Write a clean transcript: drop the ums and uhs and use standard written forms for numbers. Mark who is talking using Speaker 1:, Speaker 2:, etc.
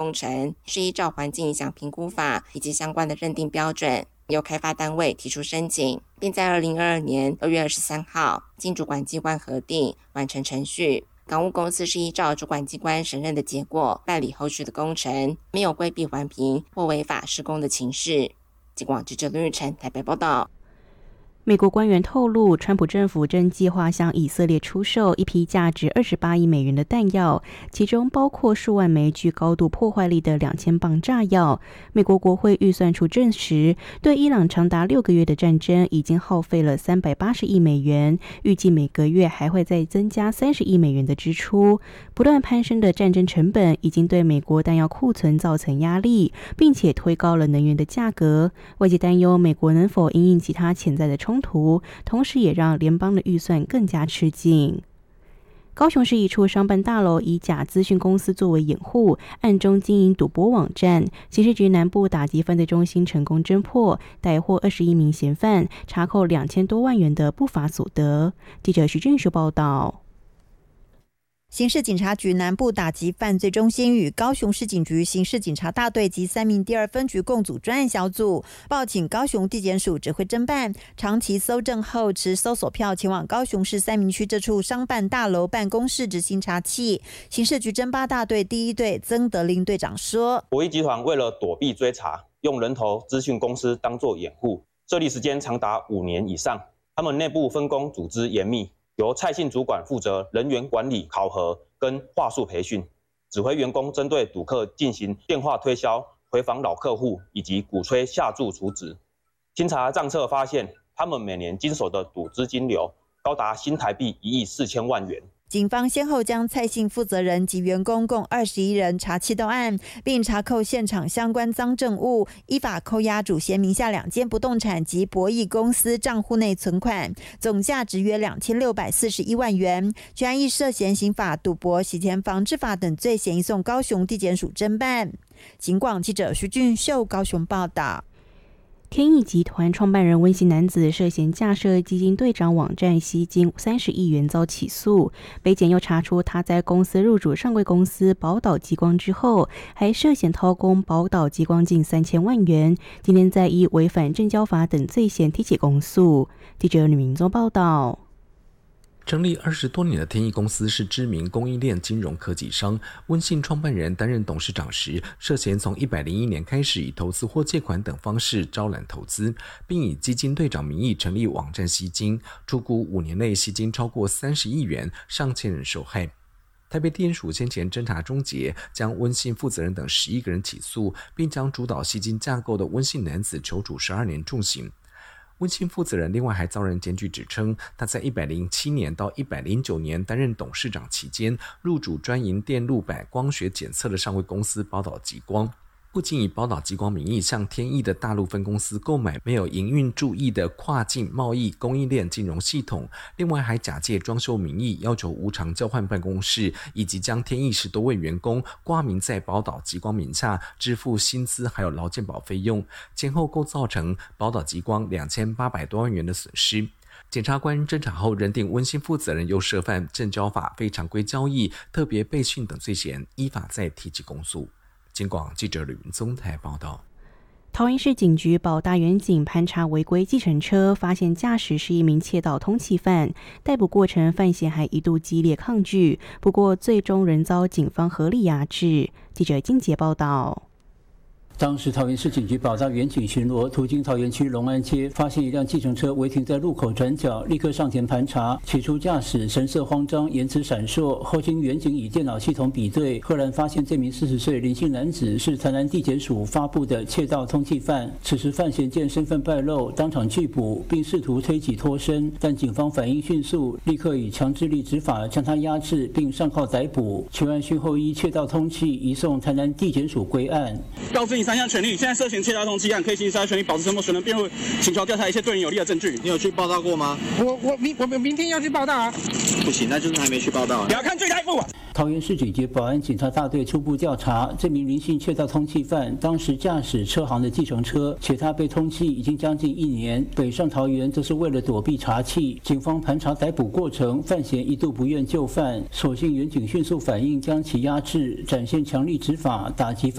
Speaker 1: 工程，是依照环境影响评估法以及相关的认定标准，由开发单位提出申请，并在2022年2月23号经主管机关核定完成程序。港务公司是依照主管机关审认的结果办理后续的工程，没有规避环评或违法施工的情事。警广记者林玉成台北报道。
Speaker 2: 美国官员透露，川普政府正计划向以色列出售一批价值28亿美元的弹药，其中包括数万枚具高度破坏力的2000磅炸药。美国国会预算处证实，对伊朗长达6个月的战争已经耗费了380亿美元，预计每个月还会再增加30亿美元的支出。不断攀升的战争成本已经对美国弹药库存造成压力，并且推高了能源的价格。外界担忧美国能否因应其他潜在的冲突，同时也让联邦的预算更加吃紧。高雄市一处商办大楼以假资讯公司作为掩护，暗中经营赌博网站。刑事局南部打击犯罪中心成功侦破，逮获21名嫌犯，查扣2000多万元的不法所得。记者徐俊秀报道。
Speaker 3: 刑事警察局南部打击犯罪中心与高雄市警局刑事警察大队及3名第2分局共组专案小组，报请高雄地检署指挥侦办，长期搜证后持搜索票前往高雄市三民区这处商办大楼办公室执行查缉。刑事局侦八大队第1队曾德林队长说，
Speaker 4: 博弈集团为了躲避追查，用人头资讯公司当作掩护，设立时间长达5年以上，他们内部分工组织严密，由蔡姓主管负责人员管理、考核跟话术培训，指挥员工针对赌客进行电话推销、回访老客户以及鼓吹下注储值。清查账册发现，他们每年经手的赌资金流高达新台币1亿4千万元。
Speaker 3: 警方先后将蔡姓负责人及员工共21人查缉到案，并查扣现场相关赃证物，依法扣押主嫌名下2间不动产及博弈公司账户内存款，总价值约2641万元。全案亦涉嫌刑法、赌博、洗钱防治法等罪嫌，移送高雄地检署侦办。警广记者徐俊秀高雄报道。
Speaker 2: 天翼集团创办人温姓男子涉嫌架设基金队长网站吸金30亿元遭起诉，北检又查出他在公司入主上柜公司宝岛极光之后，还涉嫌掏空宝岛极光近3000万元，今天再依违反证交法等罪嫌提起公诉。记者吕明宗报道。
Speaker 5: 成立20多年的天翼公司是知名供应链金融科技商，温姓创办人担任董事长时，涉嫌从101年开始以投资或借款等方式招揽投资，并以基金队长名义成立网站吸金，出估5年内吸金超过30亿元，上千人受害。台北地检署先前侦查终结，将温姓负责人等11个人起诉，并将主导吸金架构的温姓男子求处12年重刑。温姓负责人另外还遭人检举指称，他在107年到109年担任董事长期间，入主专营电路板光学检测的上柜公司宝岛极光，不仅以宝岛极光名义向天翼的大陆分公司购买没有营运注意的跨境贸易供应链金融系统，另外还假借装修名义要求无偿交换办公室，以及将天翼10多位员工挂名在宝岛极光名下支付薪资还有劳健保费用，前后构造成宝岛极光2800多万元的损失。检察官侦查后认定温姓负责人又涉犯证交法、非常规交易、特别备讯等罪嫌，依法再提起公诉。警广记者吕云宗台报道。
Speaker 2: 桃园市警局保大员警盘查违规计程车，发现驾驶是一名窃盗通缉犯，逮捕过程犯嫌还一度激烈抗拒，不过最终仍遭警方合力压制。记者金杰报道。
Speaker 6: 当时桃园市警局保大员警巡逻，途经桃园区龙安街，发现一辆计程车违停在路口转角，立刻上前盘查。起初驾驶神色慌张，言辞闪烁，后经员警以电脑系统比对，赫然发现这名40岁林姓男子是台南地检署发布的窃盗通缉犯。此时犯嫌见身份败露，当场拒捕，并试图推挤脱身，但警方反应迅速，立刻以强制力执法将他压制，并上铐逮捕。全案讯后依窃盗通缉移送台南地检署归案。
Speaker 7: 告知你3项权利，现在涉嫌窃盗通缉案，可以行使他权利保持沉默，选择辩护，请求调查一切对你有利的证据。
Speaker 8: 你有去报道过吗？
Speaker 7: 我明天要去报道啊。
Speaker 8: 不行，那就是还没去报道啊。
Speaker 7: 不要看罪太负啊。
Speaker 6: 桃园市警局保安警察大队初步调查，这名林姓窃盗通缉犯当时驾驶车行的计程车，且他被通缉已经将近1年，北上桃园则是为了躲避查缉。警方盘查逮捕过程，犯嫌一度不愿就范，所幸员警迅速反应，将其压制，展现强力执法，打击